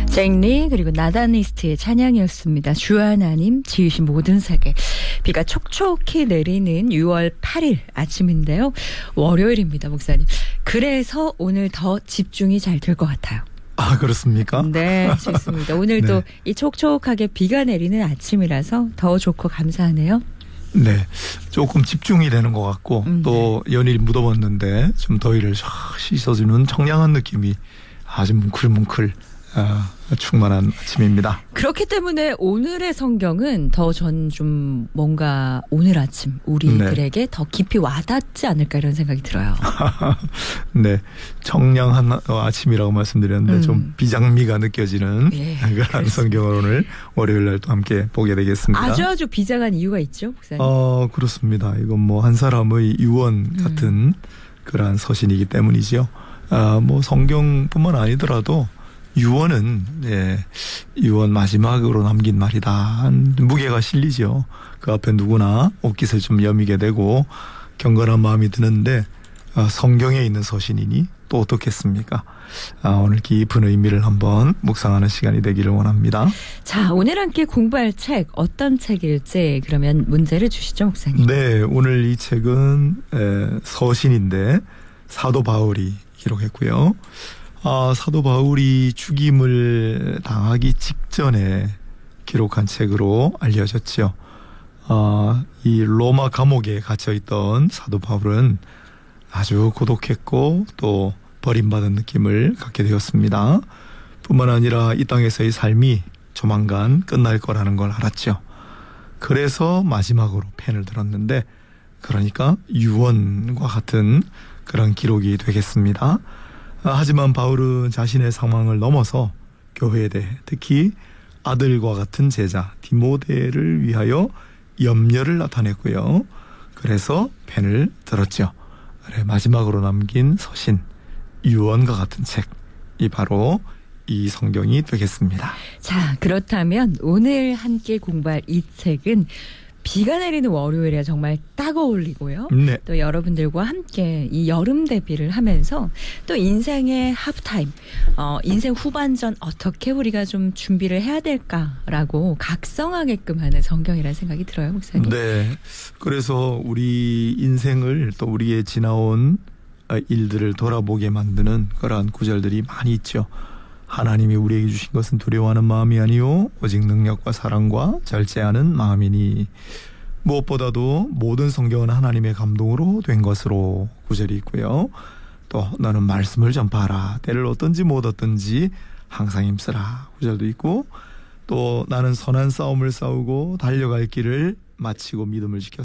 잭리 그리고 나다니스트의 찬양이었습니다. 주하나님 지으신 모든 세계. 비가 촉촉히 내리는 6월 8일 아침인데요. 월요일입니다, 목사님. 그래서 오늘 더 집중이 잘 될 것 같아요. 아, 그렇습니까? 네, 좋습니다. 오늘도 네. 이 촉촉하게 비가 내리는 아침이라서 더 좋고 감사하네요. 네, 조금 집중이 되는 것 같고 또 연일 묻어봤는데 좀 더위를 샥 씻어주는 청량한 느낌이 아주 뭉클뭉클 충만한 아침입니다. 그렇기 때문에 오늘의 성경은 더 전 좀 뭔가 오늘 아침 우리들에게 더 깊이 와닿지 않을까 이런 생각이 들어요. 네, 청량한 아침이라고 말씀드렸는데 좀 비장미가 느껴지는 그런 성경을 오늘 월요일 날 또 함께 보게 되겠습니다. 아주 비장한 이유가 있죠, 목사님? 그렇습니다. 이건 뭐 한 사람의 유언 같은 그러한 서신이기 때문이지요. 뭐 성경뿐만 아니더라도 유언은 유언 마지막으로 남긴 말이다. 무게가 실리죠. 그 앞에 누구나 옷깃을 좀 여미게 되고 경건한 마음이 드는데 성경에 있는 서신이니 또 어떻겠습니까? 오늘 깊은 의미를 한번 묵상하는 시간이 되기를 원합니다. 자, 오늘 함께 공부할 책 어떤 책일지 그러면 문제를 주시죠, 목사님. 네, 오늘 이 책은 서신인데 사도 바울이 기록했고요. 사도 바울이 죽임을 당하기 직전에 기록한 책으로 알려졌죠. 이 로마 감옥에 갇혀있던 사도 바울은 아주 고독했고 또 버림받은 느낌을 갖게 되었습니다. 뿐만 아니라 이 땅에서의 삶이 조만간 끝날 거라는 걸 알았죠. 그래서 마지막으로 펜을 들었는데 그러니까 유언과 같은 그런 기록이 되겠습니다. 하지만 바울은 자신의 상황을 넘어서 교회에 대해 특히 아들과 같은 제자 디모데를 위하여 염려를 나타냈고요. 그래서 펜을 들었죠. 마지막으로 남긴 서신, 유언과 같은 책이 바로 이 성경이 되겠습니다. 자, 그렇다면 오늘 함께 공부할 이 책은 비가 내리는 월요일에 정말 딱 어울리고요. 네. 또 여러분들과 함께 이 여름 대비를 하면서 또 인생의 하프타임, 인생 후반전 어떻게 우리가 좀 준비를 해야 될까라고 각성하게끔 하는 성경이라는 생각이 들어요, 목사님. 네. 그래서 우리 인생을 또 우리의 지나온 일들을 돌아보게 만드는 그러한 구절들이 많이 있죠. 하나님이 우리에게 주신 것은 두려워하는 마음이 아니요 오직 능력과 사랑과 절제하는 마음이니 무엇보다도 모든 성경은 하나님의 감동으로 된 것으로 구절이 있고요. 또 너는 말씀을 전파하라. 때를 얻든지 못 얻든지 항상 힘쓰라. 구절도 있고 또 나는 선한 싸움을 싸우고 달려갈 길을 마치고 믿음을 지켰다.